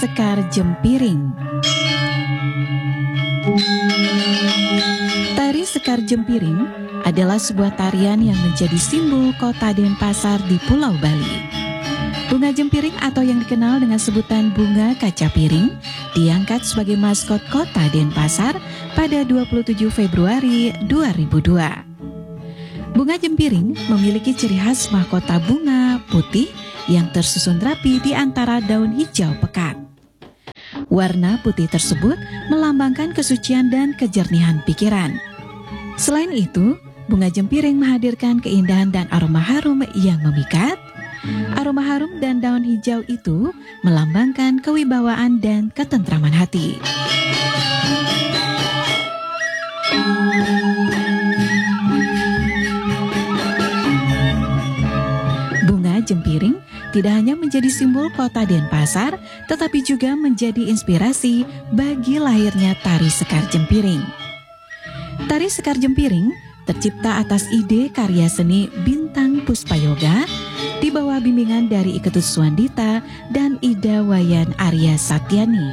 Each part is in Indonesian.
Sekar Jempiring. Tari Sekar Jempiring adalah sebuah tarian yang menjadi simbol kota Denpasar di Pulau Bali. Bunga jempiring atau yang dikenal dengan sebutan bunga kaca piring diangkat sebagai maskot kota Denpasar pada 27 Februari 2002. Bunga jempiring memiliki ciri khas mahkota bunga putih yang tersusun rapi di antara daun hijau pekat. Warna putih tersebut melambangkan kesucian dan kejernihan pikiran. Selain itu, bunga jempiring menghadirkan keindahan dan aroma harum yang memikat. Aroma harum dan daun hijau itu melambangkan kewibawaan dan ketentraman hati. Bunga jempiring tidak hanya menjadi simbol kota Denpasar, tetapi juga menjadi inspirasi bagi lahirnya Tari Sekar Jempiring. Tari Sekar Jempiring tercipta atas ide karya seni Bintang Puspayoga di bawah bimbingan dari Iketut Suandita dan Ida Wayan Arya Satyani.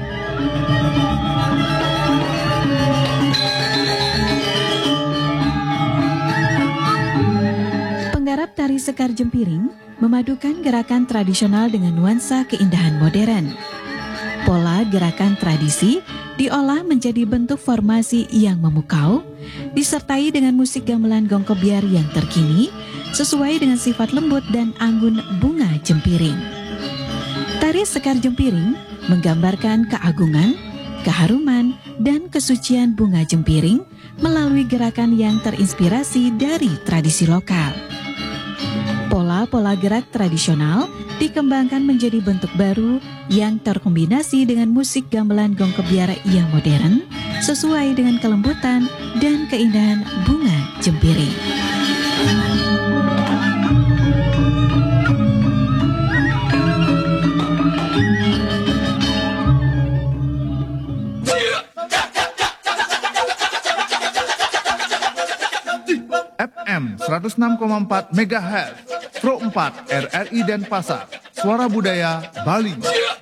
Penggarap Tari Sekar Jempiring memadukan gerakan tradisional dengan nuansa keindahan modern. Pola gerakan tradisi diolah menjadi bentuk formasi yang memukau, disertai dengan musik gamelan gong kebiar yang terkini, sesuai dengan sifat lembut dan anggun bunga jempiring. Tari Sekar Jempiring menggambarkan keagungan, keharuman, dan kesucian bunga jempiring melalui gerakan yang terinspirasi dari tradisi lokal. Pola-pola gerak tradisional dikembangkan menjadi bentuk baru yang terkombinasi dengan musik gamelan gong kebiar yang modern, sesuai dengan kelembutan dan keindahan bunga jempiring. FM 106,4 MHz, Pro 4 RRI Denpasar, Suara Budaya Bali.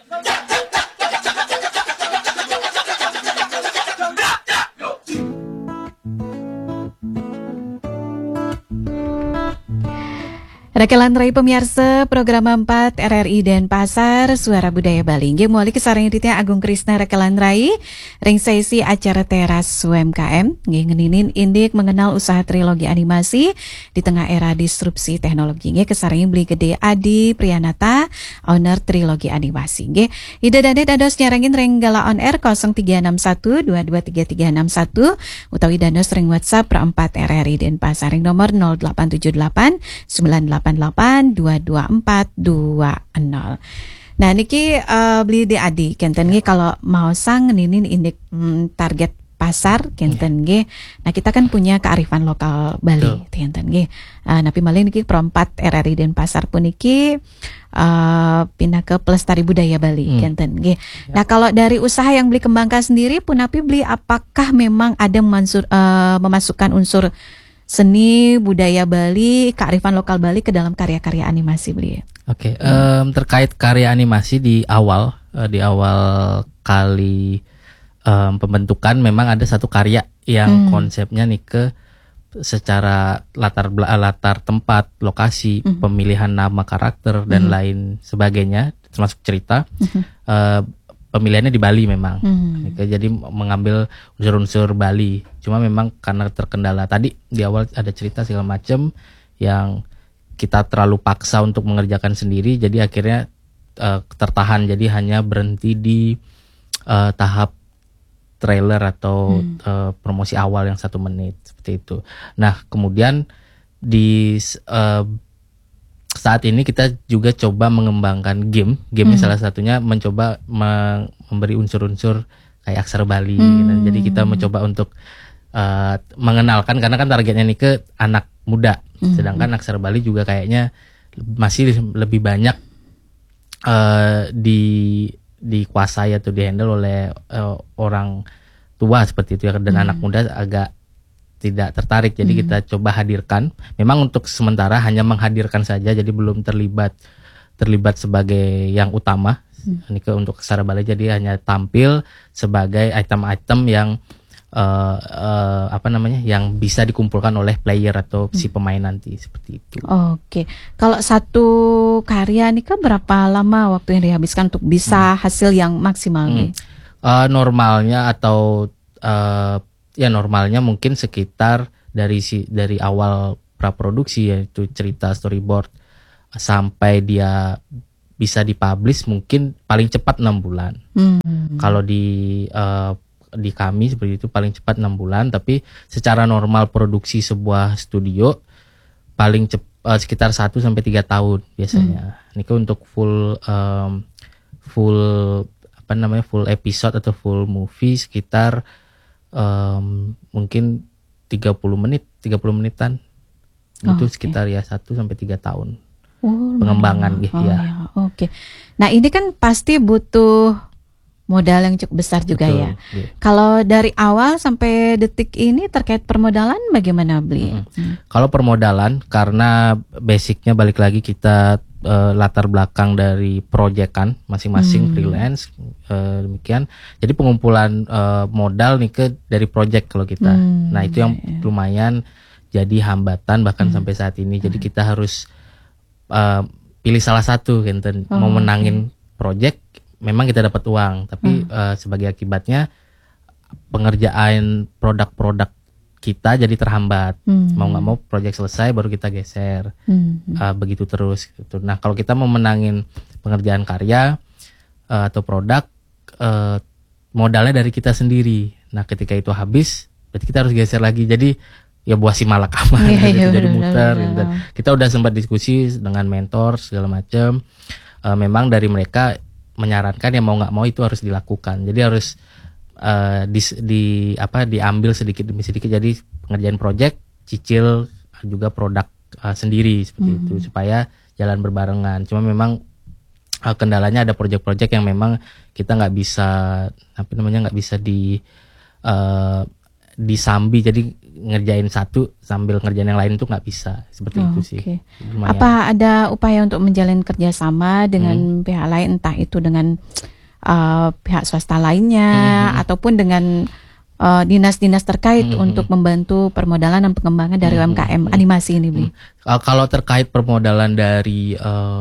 Rekelan Rai pemirsa program 4 RRI Denpasar Suara Budaya Bali. Nggih moali kesareng ditnya Agung Krisna Rekelan Rai ring sesi acara teras UMKM nggih ngeninin indik mengenal usaha trilogi animasi di tengah era disrupsi teknologi. Nggih kesareng beli gede Adi Priyanata owner trilogi animasi. Nggih ide dane dados nyarengin ring gala on air 0361223361 utawi dados ring WhatsApp Pro 4 RRI Denpasar ring nomor 0878 988224220. Nah niki beli di Adi kenten nggih kalau mau sang ninin indik target pasar kenten nggih. Nah kita kan punya kearifan lokal Bali kenten nggih. Napi malih niki perempat RRI Denpasar pun niki pindah ke pelestari budaya Bali kenten nggih. Nah kalau dari usaha yang beli kembangkan sendiri pun napi beli apakah memang ada memasukkan unsur seni budaya Bali, kearifan lokal Bali ke dalam karya-karya animasi beli? Oke, terkait karya animasi di awal kali pembentukan memang ada satu karya yang konsepnya nih ke secara latar tempat, lokasi, pemilihan nama karakter dan lain sebagainya, termasuk cerita. Pemilihannya di Bali memang, jadi mengambil unsur-unsur Bali. Cuma memang karena terkendala tadi di awal ada cerita segala macam yang kita terlalu paksa untuk mengerjakan sendiri, jadi akhirnya tertahan. Jadi hanya berhenti di tahap trailer atau promosi awal yang 1 menit seperti itu. Nah kemudian di saat ini kita juga coba mengembangkan game salah satunya mencoba memberi unsur-unsur kayak aksara Bali. Jadi kita mencoba untuk mengenalkan, karena kan targetnya nih ke anak muda, sedangkan aksara Bali juga kayaknya masih lebih banyak dikuasai atau dihandle oleh orang tua seperti itu ya, dan anak muda agak tidak tertarik. Jadi kita coba hadirkan. Memang untuk sementara hanya menghadirkan saja, jadi belum terlibat sebagai yang utama Nike untuk Kesara Bali jadi hanya tampil sebagai item-item yang yang bisa dikumpulkan oleh player atau si pemain nanti, seperti itu. Oke. Kalau satu karya Nika berapa lama waktu yang dihabiskan untuk bisa hasil yang maksimal nih? Normalnya atau normalnya mungkin sekitar dari awal praproduksi, yaitu cerita, storyboard, sampai dia bisa dipublish mungkin paling cepat 6 bulan. Kalau di kami seperti itu paling cepat 6 bulan, tapi secara normal produksi sebuah studio paling sekitar 1 sampai 3 tahun biasanya. Ini untuk full full episode atau full movie sekitar mungkin 30 menitan. Itu sekitar 1 sampai 3 tahun. Pengembangan gitu ya. Oke. Nah, ini kan pasti butuh modal yang cukup besar juga. Betul, ya. Iya. Kalau dari awal sampai detik ini terkait permodalan bagaimana, Bli? Kalau permodalan, karena basicnya balik lagi kita latar belakang dari proyekan masing-masing freelance, demikian. Jadi pengumpulan modal nih dari proyek kalau kita. Nah itu yang lumayan jadi hambatan bahkan sampai saat ini. Jadi kita harus pilih salah satu, gitu. Mau menangin proyek. Memang kita dapat uang, tapi sebagai akibatnya pengerjaan produk-produk kita jadi terhambat. Mau nggak mau proyek selesai baru kita geser, begitu terus. Gitu. Nah kalau kita mau menangin pengerjaan karya atau produk, modalnya dari kita sendiri. Nah ketika itu habis, berarti kita harus geser lagi. Jadi ya buah si malakama, jadi muter. Gitu. Kita udah sempat diskusi dengan mentor segala macam. Memang dari mereka menyarankan ya mau nggak mau itu harus dilakukan. Jadi harus diambil sedikit demi sedikit. Jadi pengerjaan proyek, cicil juga produk sendiri seperti itu supaya jalan berbarengan. Cuma memang kendalanya ada proyek-proyek yang memang kita nggak bisa nggak bisa disambi. Jadi ngerjain satu sambil ngerjain yang lain itu nggak bisa, seperti itu sih. Apa ada upaya untuk menjalin kerjasama dengan pihak lain, entah itu dengan pihak swasta lainnya ataupun dengan dinas-dinas terkait untuk membantu permodalan dan pengembangan dari UMKM animasi ini, Bi? Kalau terkait permodalan dari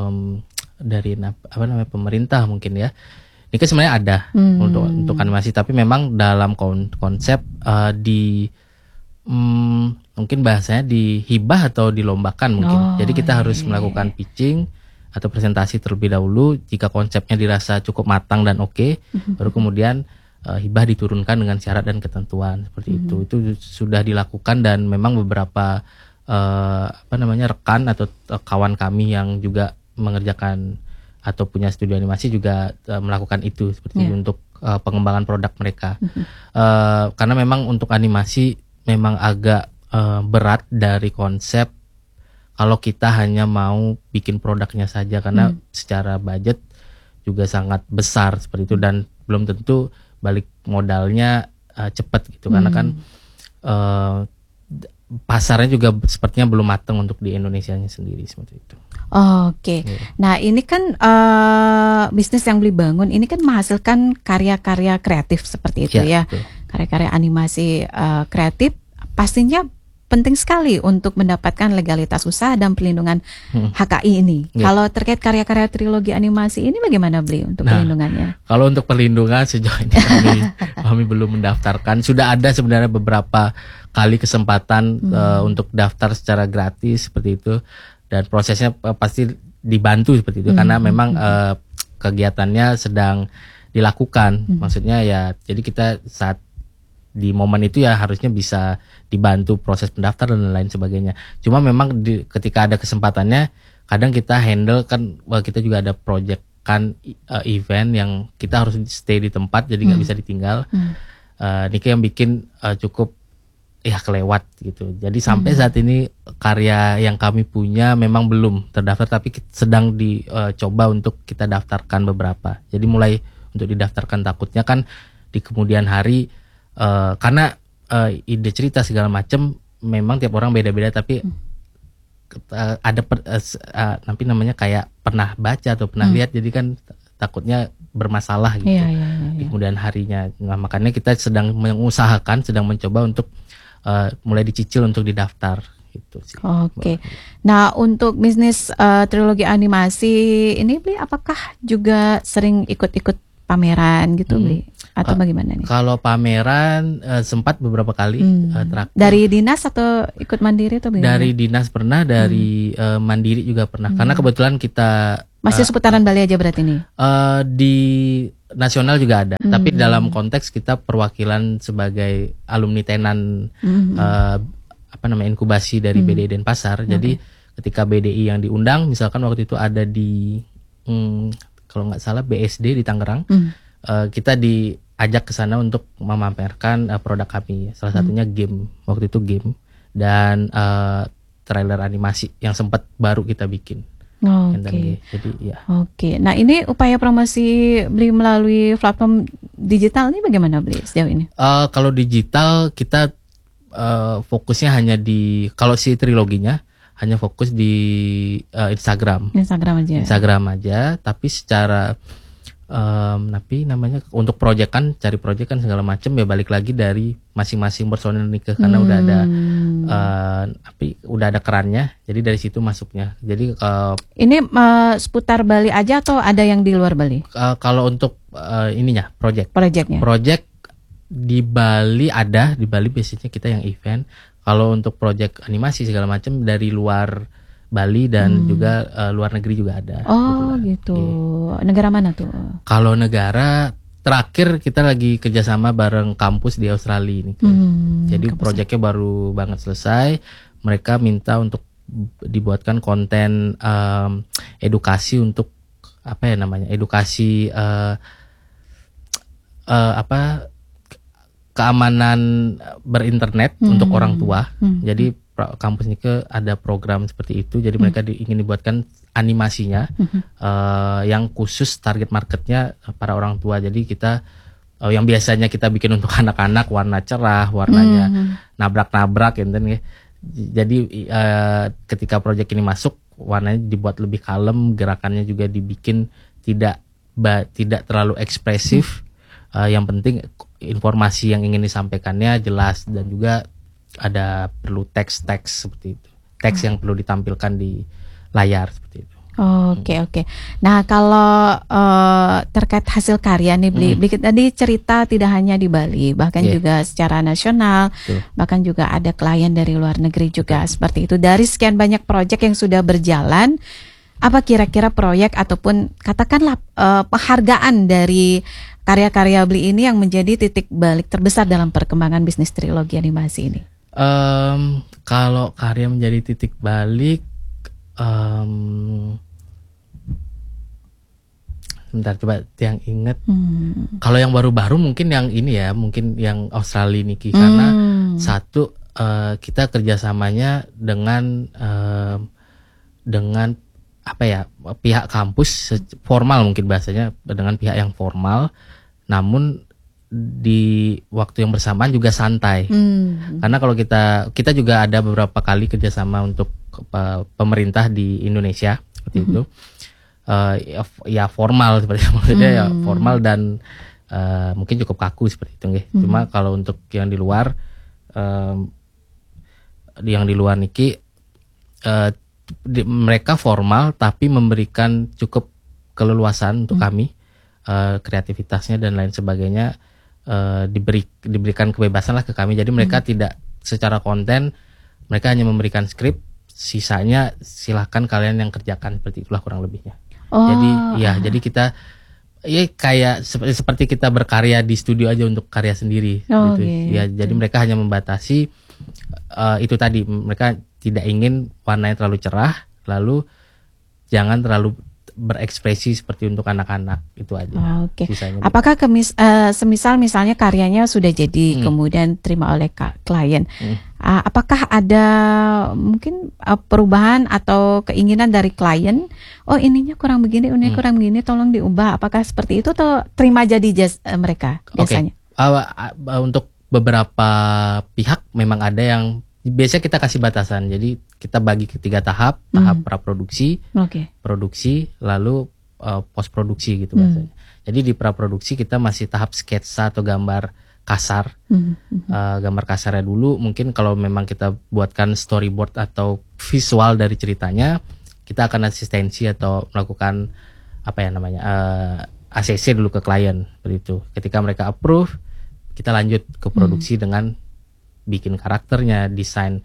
pemerintah mungkin ya. Ini kan sebenarnya ada untuk animasi, tapi memang dalam konsep mungkin bahasanya dihibah atau dilombakan mungkin. Jadi kita harus melakukan pitching atau presentasi terlebih dahulu. Jika konsepnya dirasa cukup matang dan oke, baru kemudian hibah diturunkan dengan syarat dan ketentuan seperti itu. Itu sudah dilakukan dan memang beberapa rekan atau kawan kami yang juga mengerjakan atau punya studio animasi juga melakukan itu seperti itu untuk pengembangan produk mereka. Karena memang untuk animasi memang agak berat dari konsep kalau kita hanya mau bikin produknya saja, karena secara budget juga sangat besar seperti itu dan belum tentu balik modalnya cepat gitu, karena kan pasarnya juga sepertinya belum matang untuk di Indonesianya sendiri seperti itu. Oke. Nah ini kan bisnis yang Bli bangun ini kan menghasilkan karya-karya kreatif seperti itu ya. Betul. Karya-karya animasi kreatif pastinya penting sekali untuk mendapatkan legalitas usaha dan perlindungan HKI ini. Kalau terkait karya-karya trilogi animasi ini bagaimana, Bli, untuk perlindungannya? Kalau untuk perlindungan sejauh ini kami belum mendaftarkan. Sudah ada sebenarnya beberapa kali kesempatan untuk daftar secara gratis seperti itu, dan prosesnya pasti dibantu seperti itu karena memang kegiatannya sedang dilakukan. Maksudnya ya, jadi kita saat di momen itu ya harusnya bisa dibantu proses pendaftaran dan lain sebagainya. Cuma memang ketika ada kesempatannya, kadang kita handle kan, kita juga ada project kan event yang kita harus stay di tempat, jadi nggak bisa ditinggal. Niki yang bikin cukup ya kelewat gitu. Jadi sampai saat ini karya yang kami punya memang belum terdaftar, tapi sedang dicoba untuk kita daftarkan beberapa. Jadi mulai untuk didaftarkan, takutnya kan di kemudian hari karena ide cerita segala macam memang tiap orang beda-beda, tapi ada namanya kayak pernah baca atau pernah lihat, jadi kan takutnya bermasalah gitu di kemudian harinya. Nah, makanya kita sedang mencoba untuk mulai dicicil untuk didaftar gitu sih. Oke. Nah, untuk bisnis trilogi animasi ini Bli, apakah juga sering ikut-ikut pameran gitu Bli? Atau bagaimana nih? Kalau pameran sempat beberapa kali terakhir. Dari dinas atau ikut mandiri atau bagaimana? Dari dinas pernah, dari mandiri juga pernah. Karena kebetulan kita masih seputaran Bali aja berarti nih? Di nasional juga ada. Tapi dalam konteks kita perwakilan sebagai alumni tenan inkubasi dari BDI Denpasar. Jadi ketika BDI yang diundang, misalkan waktu itu ada di kalau nggak salah BSD di Tangerang. Kita diajak ke sana untuk memamerkan produk kami. Salah satunya game, waktu itu game dan trailer animasi yang sempat baru kita bikin. Oke. Jadi ya. Oke. Nah, ini upaya promosi Bli melalui platform digital ini bagaimana Bli sejauh ini? Kalau digital kita fokusnya hanya kalau si triloginya hanya fokus di Instagram. Instagram aja, tapi secara untuk cari project kan segala macam ya balik lagi dari masing-masing personil nih karena udah ada kerannya, jadi dari situ masuknya. Jadi ini seputar Bali aja atau ada yang di luar Bali? Kalau untuk projectnya di Bali ada, di Bali biasanya kita yang event. Kalau untuk project animasi segala macam dari luar Bali dan juga luar negeri juga ada. Oh gitu. Negara mana tuh? Kalau negara terakhir kita lagi kerjasama bareng kampus di Australia ini. Jadi proyeknya baru banget selesai. Mereka minta untuk dibuatkan konten edukasi untuk edukasi keamanan berinternet untuk orang tua. Jadi kampus ini ada program seperti itu. Jadi mereka ingin dibuatkan animasinya yang khusus target marketnya para orang tua. Jadi kita yang biasanya kita bikin untuk anak-anak warna cerah, warnanya nabrak-nabrak gitu ya. Jadi ketika proyek ini masuk, warnanya dibuat lebih kalem, gerakannya juga dibikin tidak terlalu ekspresif. Yang penting informasi yang ingin disampaikannya jelas dan juga ada perlu teks seperti itu. Teks yang perlu ditampilkan di layar seperti itu. Oke. Nah, kalau terkait hasil karya nih Bli tadi cerita tidak hanya di Bali, bahkan juga secara nasional, bahkan juga ada klien dari luar negeri juga seperti itu. Dari sekian banyak proyek yang sudah berjalan, apa kira-kira proyek ataupun katakanlah penghargaan dari karya-karya Bli ini yang menjadi titik balik terbesar dalam perkembangan bisnis trilogi animasi ini? Kalau karya menjadi titik balik, sebentar coba yang inget. Kalau yang baru-baru mungkin yang ini ya, mungkin yang Australia Niki karena satu kita kerjasamanya dengan pihak kampus formal, mungkin bahasanya dengan pihak yang formal, namun di waktu yang bersamaan juga santai. Karena kalau kita juga ada beberapa kali kerjasama untuk pemerintah di Indonesia seperti itu. Ya formal seperti maksudnya ya formal dan mungkin cukup kaku seperti itu nggih. Cuma kalau untuk yang di luar niki mereka formal tapi memberikan cukup keleluasan untuk kami, kreativitasnya dan lain sebagainya diberikan kebebasan lah ke kami. Jadi mereka tidak secara konten, mereka hanya memberikan skrip, sisanya silahkan kalian yang kerjakan, seperti itulah kurang lebihnya. Jadi kita kayak seperti kita berkarya di studio aja untuk karya sendiri gitu. Ya, jadi mereka hanya membatasi itu tadi, mereka tidak ingin warnanya terlalu cerah, lalu jangan terlalu berekspresi seperti untuk anak-anak, itu aja. Sisanya apakah semisal misalnya karyanya sudah jadi kemudian terima oleh klien, apakah ada mungkin perubahan atau keinginan dari klien, ininya kurang begini, kurang begini, tolong diubah, apakah seperti itu atau terima jadi mereka biasanya? Untuk beberapa pihak memang ada yang biasanya kita kasih batasan. Jadi kita bagi ke 3 tahap. Tahap praproduksi, produksi, lalu post produksi gitu bahasanya. Jadi di praproduksi kita masih tahap sketsa atau gambar kasar, gambar kasarnya dulu. Mungkin kalau memang kita buatkan storyboard atau visual dari ceritanya, kita akan asistensi atau melakukan ACC dulu ke klien seperti itu. Ketika mereka approve, kita lanjut ke produksi dengan bikin karakternya, desain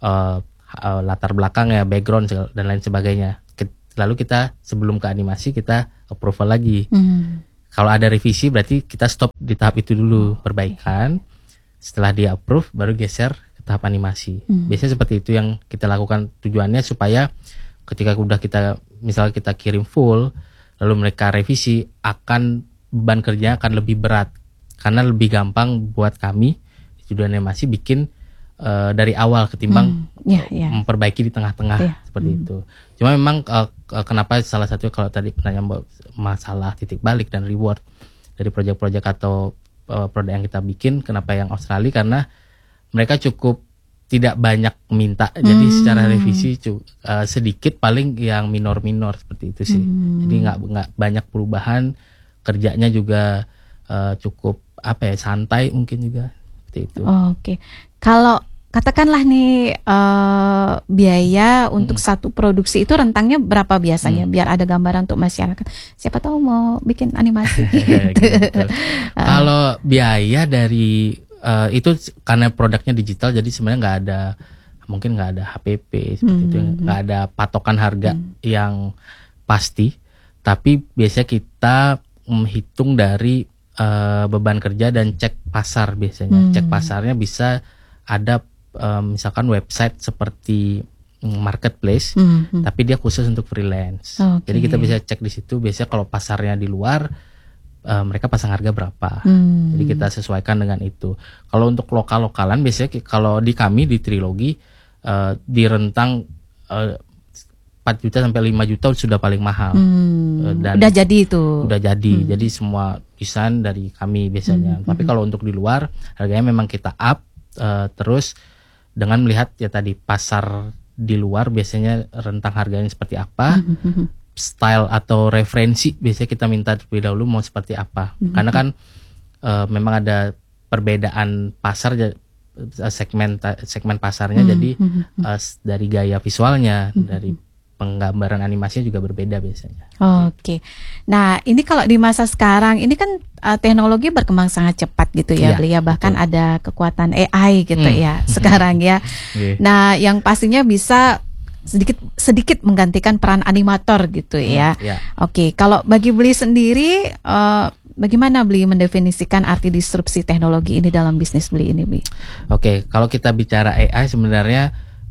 latar belakangnya, background dan lain sebagainya. Lalu kita sebelum ke animasi kita approval lagi. Kalau ada revisi berarti kita stop di tahap itu dulu, perbaikan. Setelah di approve baru geser ke tahap animasi. Biasanya seperti itu yang kita lakukan, tujuannya supaya ketika udah misalnya kita kirim full lalu mereka revisi, beban kerja akan lebih berat karena lebih gampang buat kami di studio animasi bikin dari awal ketimbang memperbaiki di tengah-tengah seperti itu. Cuma memang kenapa salah satu kalau tadi pertanyaan masalah titik balik dan reward dari proyek-proyek atau produk yang kita bikin, kenapa yang Australia, karena mereka cukup tidak banyak minta, jadi secara revisi sedikit, paling yang minor-minor seperti itu sih. Jadi nggak banyak perubahan, kerjanya juga cukup santai mungkin juga seperti itu. Oke. Kalau katakanlah nih biaya untuk satu produksi itu rentangnya berapa biasanya, biar ada gambaran untuk masyarakat. Siapa tahu mau bikin animasi. Gitu. Kalau biaya dari itu karena produknya digital, jadi sebenarnya mungkin nggak ada HPP seperti itu, nggak ada patokan harga yang pasti. Tapi biasanya kita menghitung dari beban kerja dan cek pasar biasanya. Cek pasarnya bisa ada misalkan website seperti marketplace, tapi dia khusus untuk freelance. Jadi kita bisa cek di situ. Biasanya kalau pasarnya di luar, mereka pasang harga berapa. Jadi kita sesuaikan dengan itu. Kalau untuk lokal-lokalan, biasanya kalau di kami di Trilogi di rentang 4 juta sampai 5 juta sudah paling mahal. Dan udah jadi itu. Udah jadi. Jadi semua desain dari kami biasanya. Tapi kalau untuk di luar, harganya memang kita up terus dengan melihat ya tadi pasar di luar biasanya rentang harganya seperti apa, style atau referensi biasanya kita minta terlebih dahulu mau seperti apa. Karena kan memang ada perbedaan pasar, segmen pasarnya, jadi dari gaya visualnya, dari penggambaran animasinya juga berbeda biasanya. Oke. Nah, ini kalau di masa sekarang ini kan teknologi berkembang sangat cepat gitu ya, Beli ya. Bahkan ada kekuatan AI gitu ya sekarang ya. Nah, yang pastinya bisa sedikit menggantikan peran animator gitu ya. Oke, kalau bagi Beli sendiri bagaimana Beli mendefinisikan arti disrupsi teknologi ini dalam bisnis Beli ini, Beli? Oke, kalau kita bicara AI sebenarnya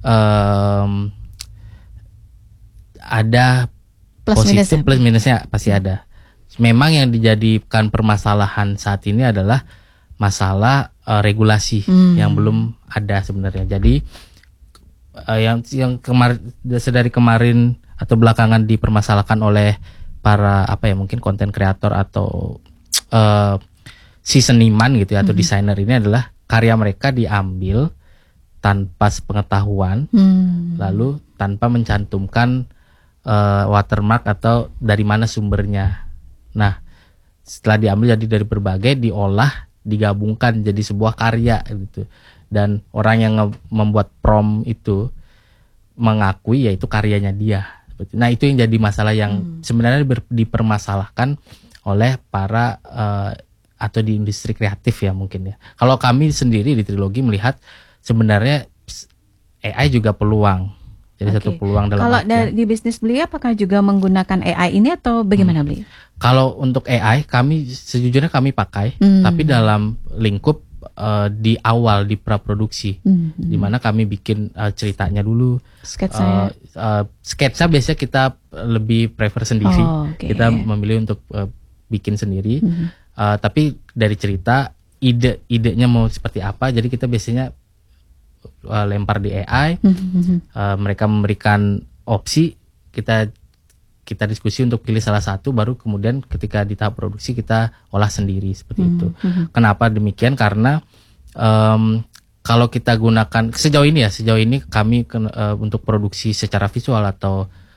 ada positif plus minusnya pasti ada. Memang yang dijadikan permasalahan saat ini adalah masalah regulasi yang belum ada sebenarnya. Jadi yang dari kemarin atau belakangan dipermasalahkan oleh para mungkin konten kreator atau si seniman gitu ya, atau desainer ini adalah karya mereka diambil tanpa sepengetahuan, lalu tanpa mencantumkan watermark atau dari mana sumbernya. Nah, setelah diambil jadi dari berbagai, diolah, digabungkan jadi sebuah karya gitu. Dan orang yang membuat prompt itu mengakui yaitu karyanya dia. Nah, itu yang jadi masalah yang sebenarnya dipermasalahkan oleh para atau di industri kreatif ya mungkin ya. Kalau kami sendiri di Trilogi melihat sebenarnya AI juga peluang. Jadi satu peluang dalam kalau di bisnis Beli apakah juga menggunakan AI ini atau bagaimana Beli? Kalau untuk AI sejujurnya kami pakai, tapi dalam lingkup di awal di praproduksi, di mana kami bikin ceritanya dulu. Sketsa biasanya kita lebih prefer sendiri, kita memilih untuk bikin sendiri. Tapi dari cerita idenya mau seperti apa, jadi kita biasanya lempar di AI, mereka memberikan opsi, kita diskusi untuk pilih salah satu, baru kemudian ketika di tahap produksi kita olah sendiri seperti itu. Kenapa demikian? Karena kalau kita gunakan sejauh ini kami untuk produksi secara visual atau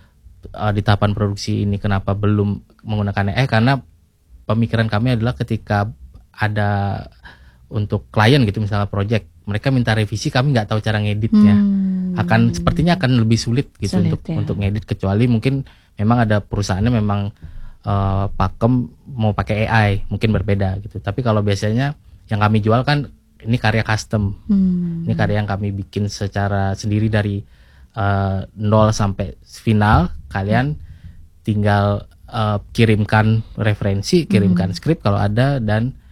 di tahapan produksi ini kenapa belum menggunakan AI, karena pemikiran kami adalah ketika ada untuk klien gitu misalnya project, mereka minta revisi, kami nggak tahu cara ngeditnya, sepertinya akan lebih sulit gitu untuk ngedit, kecuali mungkin memang ada perusahaannya memang pakem mau pakai AI, mungkin berbeda gitu. Tapi kalau biasanya yang kami jual kan ini karya custom, ini karya yang kami bikin secara sendiri dari nol sampai final. Kalian tinggal kirimkan referensi, kirimkan skrip kalau ada, dan